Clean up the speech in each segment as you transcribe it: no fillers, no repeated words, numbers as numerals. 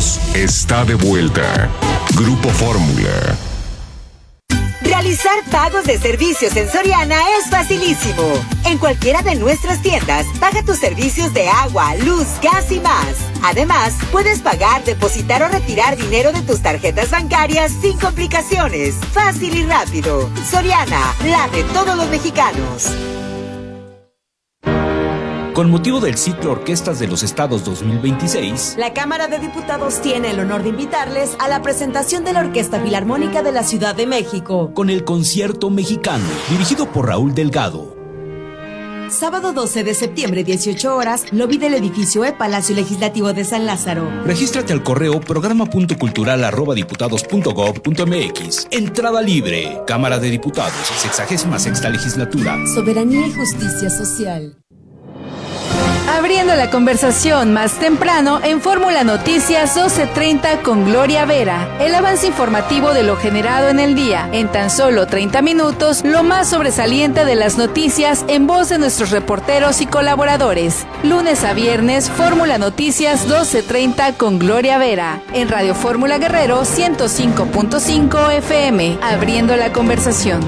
invitados está de vuelta. Grupo Fórmula. Realizar pagos de servicios en Soriana es facilísimo. En cualquiera de nuestras tiendas, paga tus servicios de agua, luz, gas y más. Además, puedes pagar, depositar o retirar dinero de tus tarjetas bancarias sin complicaciones. Fácil y rápido. Soriana, la de todos los mexicanos. Con motivo del ciclo Orquestas de los Estados 2026, la Cámara de Diputados tiene el honor de invitarles a la presentación de la Orquesta Filarmónica de la Ciudad de México, con el Concierto Mexicano, dirigido por Raúl Delgado. Sábado 12 de septiembre, 18 horas, lobby del edificio Palacio Legislativo de San Lázaro. Regístrate al correo programa.cultural@diputados.gov.mx. Entrada libre. Cámara de Diputados, 66ª Legislatura. Soberanía y justicia social. Abriendo la conversación más temprano en Fórmula Noticias 12:30 con Gloria Vera. El avance informativo de lo generado en el día. En tan solo 30 minutos, lo más sobresaliente de las noticias en voz de nuestros reporteros y colaboradores. Lunes a viernes, Fórmula Noticias 12:30 con Gloria Vera. En Radio Fórmula Guerrero 105.5 FM. Abriendo la conversación.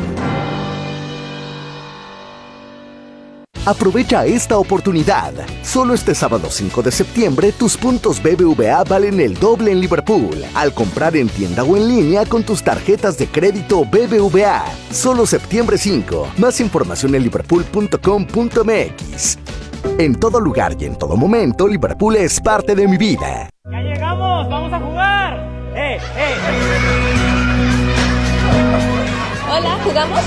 Aprovecha esta oportunidad. Solo este sábado 5 de septiembre, tus puntos BBVA valen el doble en Liverpool al comprar en tienda o en línea con tus tarjetas de crédito BBVA. Solo septiembre 5. Más información en liverpool.com.mx. En todo lugar y en todo momento, Liverpool es parte de mi vida. ¡Ya llegamos! ¡Vamos a jugar! Hola, ¿jugamos?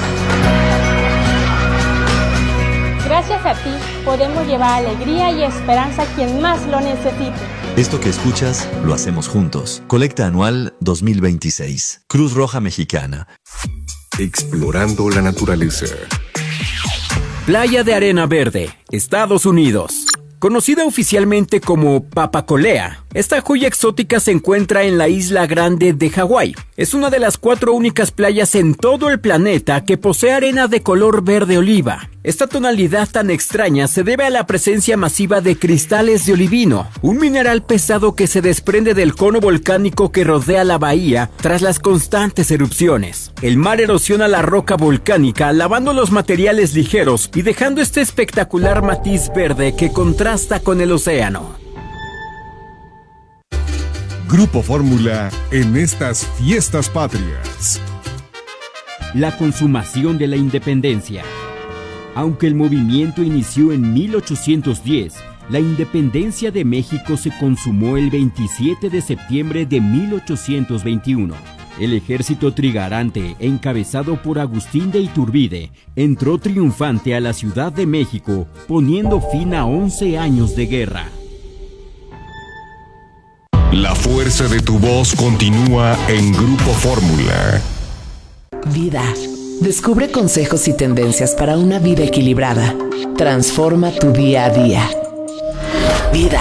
Gracias a ti podemos llevar alegría y esperanza a quien más lo necesite. Esto que escuchas lo hacemos juntos. Colecta anual 2026. Cruz Roja Mexicana. Explorando la naturaleza. Playa de Arena Verde, Estados Unidos. Conocida oficialmente como Papacolea, esta joya exótica se encuentra en la Isla Grande de Hawái. Es una de las 4 únicas playas en todo el planeta que posee arena de color verde oliva. Esta tonalidad tan extraña se debe a la presencia masiva de cristales de olivino, un mineral pesado que se desprende del cono volcánico que rodea la bahía tras las constantes erupciones. El mar erosiona la roca volcánica, lavando los materiales ligeros y dejando este espectacular matiz verde que contrasta con el océano. Grupo Fórmula en estas fiestas patrias. La consumación de la independencia. Aunque el movimiento inició en 1810, la independencia de México se consumó el 27 de septiembre de 1821. El ejército trigarante, encabezado por Agustín de Iturbide, entró triunfante a la Ciudad de México, poniendo fin a 11 años de guerra. La fuerza de tu voz continúa en Grupo Fórmula. Vida. Descubre consejos y tendencias para una vida equilibrada. Transforma tu día a día. Vida.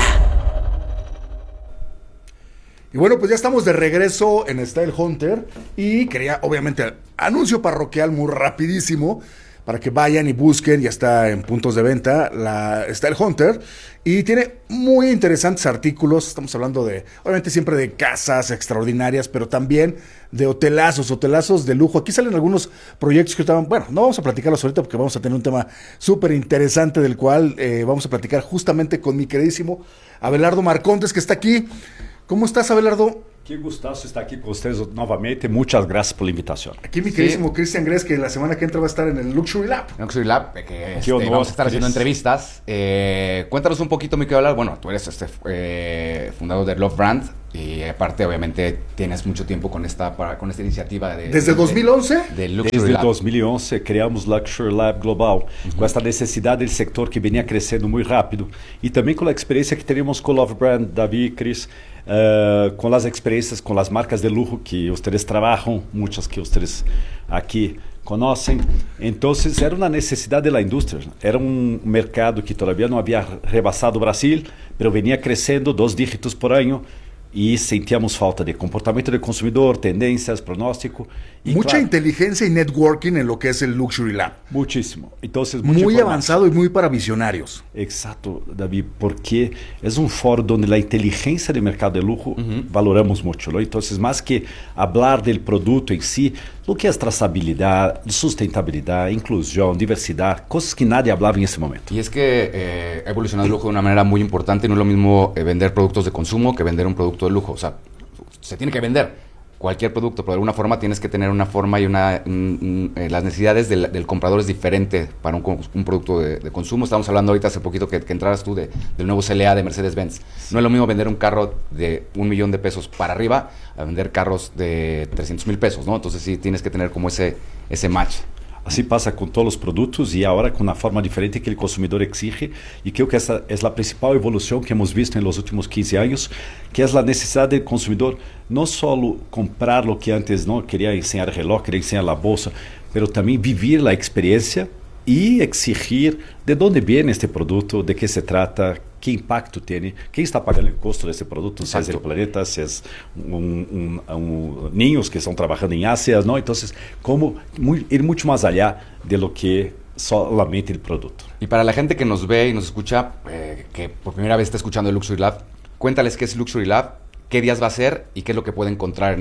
Y bueno, pues ya estamos de regreso en Style Hunter y quería, obviamente, anuncio parroquial muy rapidísimo para que vayan y busquen, ya está en puntos de venta, la Style Hunter, y tiene muy interesantes artículos. Estamos hablando de, obviamente siempre de casas extraordinarias, pero también de hotelazos de lujo. Aquí salen algunos proyectos que estaban, bueno, no vamos a platicarlos ahorita porque vamos a tener un tema súper interesante del cual vamos a platicar justamente con mi queridísimo Abelardo Marcontes, que está aquí. ¿Cómo estás, Abelardo? Qué gustazo estar aquí con ustedes nuevamente. Muchas gracias por la invitación. Aquí mi queridísimo Cristian Gress, que la semana que entra va a estar en el Luxury Lab. Luxury Lab, que vamos a estar haciendo entrevistas. Cuéntanos un poquito, mi querido Abelardo. Bueno, tú eres fundador de Love Brand y aparte, obviamente, tienes mucho tiempo con esta iniciativa. ¿Desde 2011? Desde 2011 creamos Luxury Lab Global, con esta necesidad del sector que venía creciendo muy rápido y también con la experiencia que tenemos con Love Brand, David, Chris, con las experiencias, con las marcas de lujo que ustedes trabajan, muchas que ustedes aquí conocen. Entonces era una necesidad de la industria, era un mercado que todavía no había rebasado Brasil, pero venía creciendo 2 dígitos por año, y sentíamos falta de comportamiento del consumidor, tendencias, pronóstico. Y mucha claro, inteligencia y networking en lo que es el Luxury Lab. Muchísimo. Entonces, muy avanzado y muy para visionarios. Exacto, David, porque es un foro donde la inteligencia del mercado de lujo valoramos mucho, ¿no? Entonces, más que hablar del producto en sí, lo que es trazabilidad, sustentabilidad, inclusión, diversidad, cosas que nadie hablaba en ese momento. Y es que ha evolucionado el lujo de una manera muy importante. No es lo mismo vender productos de consumo que vender un producto de lujo. O sea, se tiene que vender cualquier producto, pero de alguna forma tienes que tener una forma y las necesidades del comprador es diferente para un producto de consumo. Estábamos hablando ahorita hace poquito que entraras tú del nuevo CLA de Mercedes-Benz. No es lo mismo vender un carro de $1 millón para arriba a vender carros de 300,000 pesos, ¿no? Entonces sí tienes que tener como ese match. Así pasa con todos los productos y ahora con una forma diferente que el consumidor exige, y creo que esa es la principal evolución que hemos visto en los últimos 15 años, que es la necesidad del consumidor no solo comprar lo que antes no quería enseñar reloj, quería enseñar la bolsa, pero también vivir la experiencia y exigir de dónde viene este producto, de qué se trata, qué impacto tiene, quién está pagando el costo de este producto, si es el planeta, si es niños que están trabajando en Asia, ¿no? Entonces, cómo ir mucho más allá de lo que solamente el producto. Y para la gente que nos ve y nos escucha, que por primera vez está escuchando el Luxury Lab, cuéntales qué es Luxury Lab, qué días va a ser y qué es lo que puede encontrar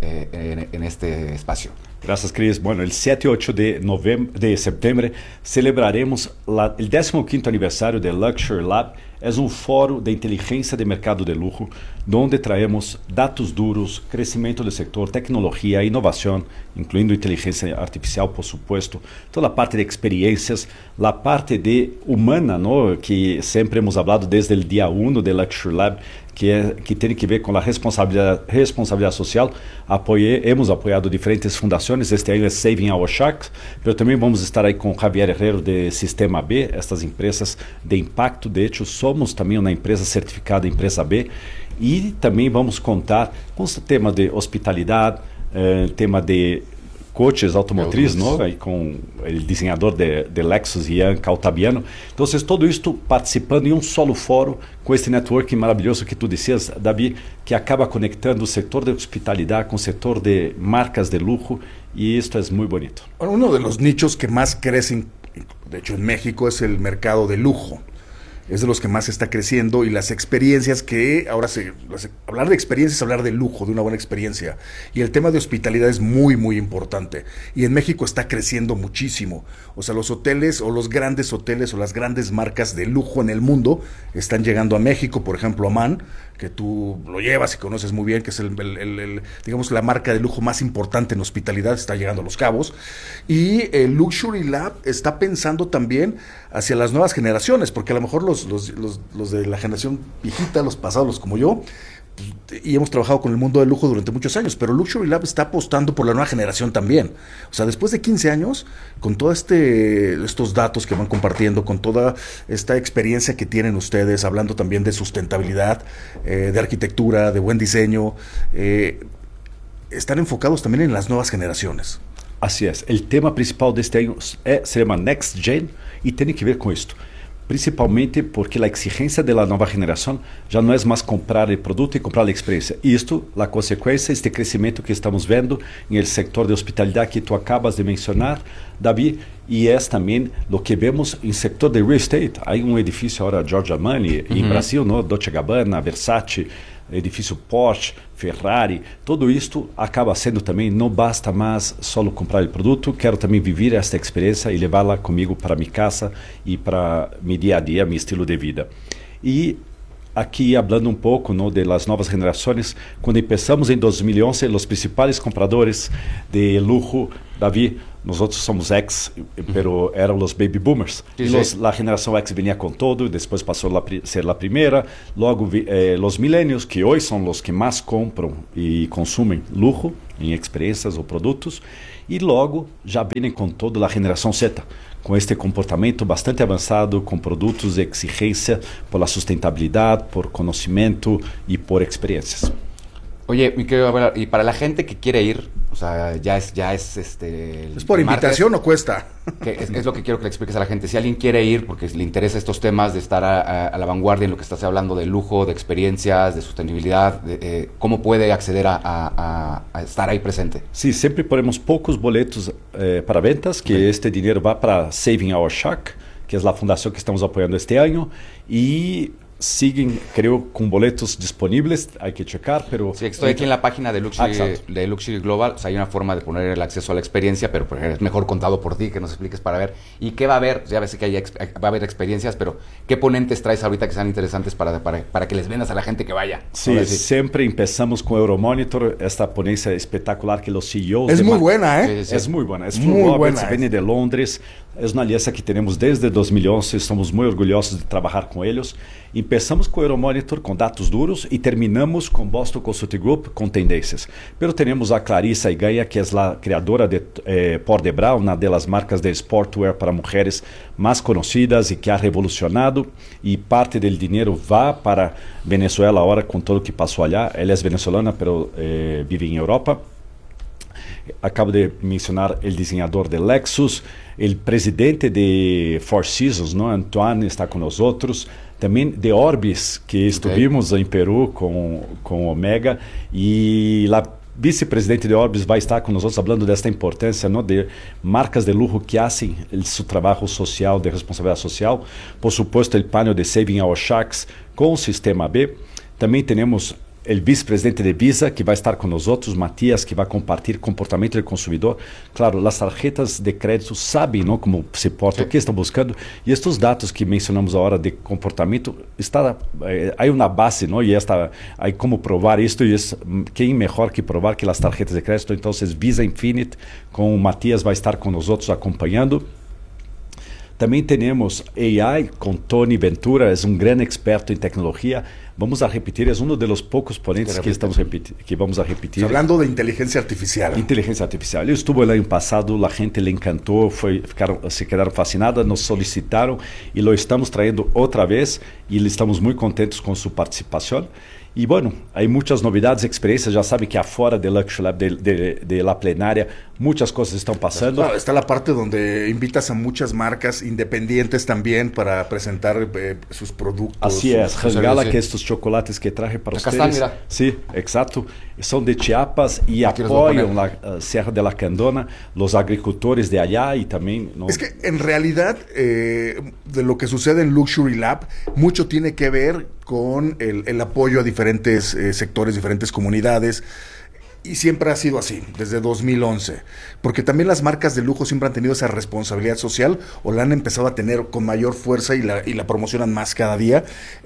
en este espacio. Gracias, Cris. Bueno, el 7 y 8 de septiembre celebraremos el 15º aniversario del Luxury Lab. Es un foro de inteligencia de mercado de lujo, donde traemos datos duros, crecimiento del sector, tecnología, innovación, incluyendo inteligencia artificial, por supuesto, toda la parte de experiencias, la parte de humana, ¿no? Que siempre hemos hablado desde el día 1 del Luxury Lab, que tiene que ver con la responsabilidad social. Hemos apoyado diferentes fundaciones. Este año es Saving Our Sharks, pero también vamos a estar ahí con Javier Herrero de Sistema B, estas empresas de impacto. De hecho, somos también una empresa certificada Empresa B, y también vamos contar con este tema de hospitalidad, tema de coches automotriz, ¿no? Ahí con el diseñador de Lexus, Ian Caltabiano. Entonces, todo esto participando en un solo foro, con este networking maravilloso que tú decías, David, que acaba conectando el sector de hospitalidad con el sector de marcas de lujo, y esto es muy bonito. Uno de los nichos que más crecen, de hecho en México, es el mercado de lujo. Es de los que más está creciendo, y las experiencias que ahora hablar de experiencias es hablar de lujo, de una buena experiencia, y el tema de hospitalidad es muy muy importante, y en México está creciendo muchísimo. O sea, los hoteles o los grandes hoteles o las grandes marcas de lujo en el mundo están llegando a México. Por ejemplo, Aman, que tú lo llevas y conoces muy bien, que es digamos la marca de lujo más importante en hospitalidad, está llegando a Los Cabos, y el Luxury Lab está pensando también hacia las nuevas generaciones, porque a lo mejor los de la generación viejita, los pasados, como yo, y hemos trabajado con el mundo del lujo durante muchos años, pero Luxury Lab está apostando por la nueva generación también. O sea, después de 15 años, con todos estos datos que van compartiendo, con toda esta experiencia que tienen ustedes, hablando también de sustentabilidad, de arquitectura, de buen diseño, están enfocados también en las nuevas generaciones. Así es. El tema principal de este año se llama Next Gen, y tiene que ver con esto. Principalmente porque la exigencia de la nueva generación ya no es más comprar el producto y comprar la experiencia. Y esto, la consecuencia, este crecimiento que estamos viendo en el sector de hospitalidad que tú acabas de mencionar, David, y es también lo que vemos en el sector de real estate. Hay un edificio ahora, Giorgio Armani, en Brasil, ¿no? Dolce & Gabbana, Versace, edifício Porsche, Ferrari, todo isto acaba sendo também, não basta mais só comprar o produto, quero também viver esta experiência e levá-la comigo para minha casa e para meu dia a dia, meu estilo de vida. E aqui, falando pouco, ¿no?, de las novas gerações, quando começamos em 2011, os principais compradores de luxo, David, nosotros somos ex, pero eran los baby boomers. Sí, sí. La generación X venía con todo, después pasó a ser la primera, luego los millennials, que hoy son los que más compran y consumen lujo en experiencias o productos, y luego ya vienen con toda la generación Z, con este comportamiento bastante avanzado, con productos de exigencia por la sustentabilidad, por conocimiento y por experiencias. Oye, mi querido Abel, y para la gente que quiere ir, O sea, ya es ¿Es por invitación o cuesta? Que es lo que quiero que le expliques a la gente. Si alguien quiere ir porque le interesa estos temas de estar a la vanguardia en lo que estás hablando de lujo, de experiencias, de sostenibilidad, ¿cómo puede acceder a estar ahí presente? Sí, siempre ponemos pocos boletos para ventas, que este dinero va para Saving Our Shark, que es la fundación que estamos apoyando este año, y siguen, creo, con boletos disponibles, hay que checar, pero... Sí, estoy aquí en la página de Luxury Global, o sea, hay una forma de poner el acceso a la experiencia, pero es mejor contado por ti, que nos expliques para ver. ¿Y qué va a haber? Ya ves que va a haber experiencias, pero ¿qué ponentes traes ahorita que sean interesantes para que les vendas a la gente que vaya? Sí, siempre empezamos con Euromonitor, esta ponencia espectacular que los CEOs... Es muy buena, ¿eh? Sí. Es muy buena. Es muy buena. Viene de Londres, es una alianza que tenemos desde 2011, estamos muy orgullosos de trabajar con ellos. Empezamos com o Euromonitor, com dados duros, e terminamos com Boston Consulting Group, com tendências. Pero temos a Clarissa Iganha, que é a criadora de Port de Bra, uma das marcas de sportwear para mulheres mais conhecidas e que ha revolucionado, e parte do dinheiro vai para Venezuela agora, com tudo o que passou allá. Ela é venezolana, mas vive em Europa. Acabo de mencionar o desenhador de Lexus, o presidente de Four Seasons, não? Antoine, está com nós outros. Também de Orbis, que estivemos em Peru com Omega, e a vice-presidente de Orbis vai estar com nós falando desta importância, não, de marcas de lujo que fazem seu trabalho social, de responsabilidade social. Por supuesto, o painel de Saving Our Sharks com o Sistema B. Também temos o vice-presidente de Visa, que vai estar com nós outros, Matias, que vai compartilhar comportamento do consumidor. Claro, as tarjetas de crédito sabem, não, como se porta, o que estão buscando, e estes dados que mencionamos agora de comportamento, há uma base, não, e há como provar isto, e quem melhor que provar que as tarjetas de crédito. Então, Visa Infinite, com o Matias, vai estar com nós outros acompanhando. Também temos AI com Tony Ventura, é um grande experto em tecnologia. Vamos a repetir, é um dos poucos ponentes que vamos a repetir. Hablando de inteligência artificial. Inteligência artificial. Ele estuvo el ano passado, a gente le encantou, se quedaram fascinadas, nos solicitaram e lo estamos trayendo outra vez e estamos muito contentes com sua participação. E, bueno, há muitas novidades, experiências. Já sabe que afora de Luxury Lab, de la plenária, muitas coisas estão passando. Claro, está a parte onde invitas a muitas marcas independientes também para apresentar seus produtos. Assim é, Rangala, que estes chocolates que traje para vocês. Sim, exato. São de Chiapas e apoiam a Serra de la Candona, os agricultores de allá e também... ¿no? Es que, en realidad, de lo que sucede en Luxury Lab, mucho tiene que ver con el apoyo a diferentes sectores, diferentes comunidades, y siempre ha sido así, desde 2011, porque también las marcas de lujo siempre han tenido esa responsabilidad social, o la han empezado a tener con mayor fuerza y la promocionan más cada día.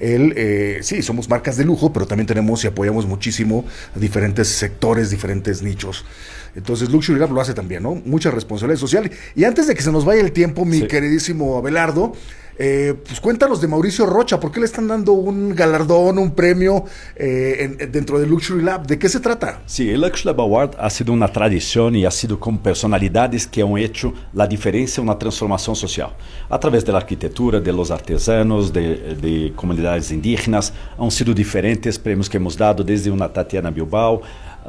Sí, somos marcas de lujo, pero también tenemos y apoyamos muchísimo a diferentes sectores, diferentes nichos. Entonces Luxury Lab lo hace también, ¿no? Mucha responsabilidad social. Y antes de que se nos vaya el tiempo, mi queridísimo Abelardo, pues cuéntanos de Mauricio Rocha. ¿Por qué le están dando un galardón, un premio dentro de Luxury Lab? ¿De qué se trata? Sí, el Luxury Lab Award ha sido una tradición y ha sido con personalidades que han hecho la diferencia en una transformación social. A través de la arquitectura, de los artesanos, de comunidades indígenas, han sido diferentes premios que hemos dado, desde una Tatiana Bilbao,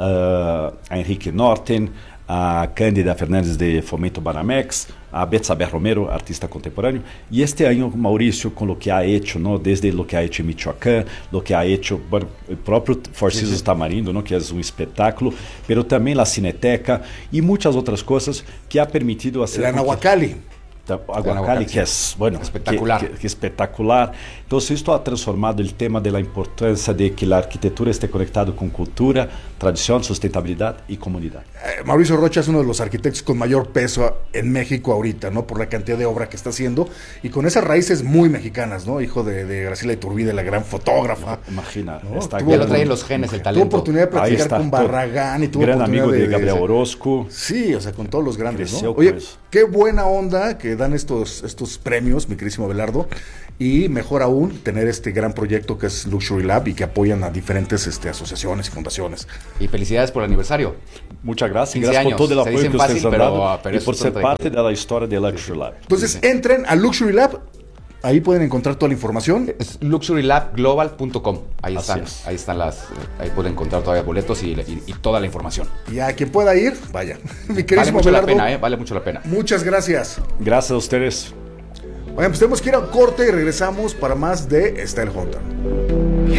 a Enrique Norten, a Cândida Fernandes de Fomento Banamex, a Betsabe Romero, artista contemporâneo, e este ano Mauricio com o que ha hecho, ¿no? Desde lo que ha hecho en Michoacán, lo que ha hecho, bueno, el propio Four Seasons Tamarindo, ¿no? Que es un espectáculo, pero también la Cineteca y muchas otras cosas que ha permitido hacer... La Nahuacali. Aguacali, que es, bueno, espectacular. Que espectacular. Entonces esto ha transformado el tema de la importancia de que la arquitectura esté conectada con cultura, tradición, sustentabilidad y comunidad. Mauricio Rocha es uno de los arquitectos con mayor peso en México ahorita, ¿no? Por la cantidad de obra que está haciendo y con esas raíces muy mexicanas, ¿no? Hijo de Graciela Iturbide, la gran fotógrafa. Imagina, ¿no? Ya lo traen los genes, el talento. Tuvo oportunidad de platicar con Barragán y tuvo gran oportunidad amigo de Gabriel Orozco. Sí, o sea, con todos los grandes, creció, ¿no? Oye, pues. Qué buena onda que dan estos premios, mi queridísimo Abelardo, y mejor aún tener este gran proyecto que es Luxury Lab y que apoyan a diferentes asociaciones y fundaciones. Y felicidades por el aniversario. Muchas gracias, gracias por todo el apoyo que ustedes han dado y por ser parte de la historia de Luxury Lab. Entonces entren a Luxury Lab Ahí pueden encontrar toda la información. Es luxurylabglobal.com. Ahí están ahí pueden encontrar todavía boletos y toda la información. Y a quien pueda ir, vaya. Mi queridísimo vale mucho Abelardo, la pena, vale mucho la pena. Muchas gracias. Gracias a ustedes. Bueno, pues tenemos que ir a corte y regresamos para más de Style Hunter.